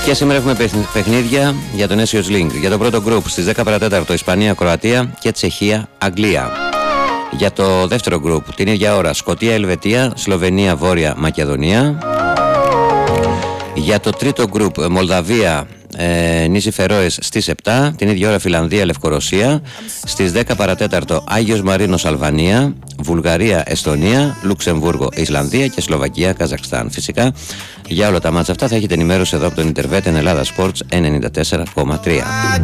Και σήμερα έχουμε παιχνίδια για τον Nations League. Για το πρώτο γκρουπ στις 10 παρατέταρτο Ισπανία-Κροατία και Τσεχία-Αγγλία. Για το δεύτερο γκρουπ την ίδια ώρα Σκωτία-Ελβετία, Σλοβενία-Βόρεια Μακεδονία. Για το τρίτο γκρουπ Μολδαβία, νήσι Φερόες στις 7, την ίδια ώρα Φιλανδία-Λευκορωσία, στις 10 παρατέταρτο Άγιος Μαρίνος Αλβανία, Βουλγαρία-Εστονία, Λουξεμβούργο-Ισλανδία και Σλοβακία-Καζακστάν. Φυσικά για όλα τα μάτσα αυτά θα έχετε ενημέρωση εδώ από τον Ιντερβέτ Ελλάδα Sports 94,3.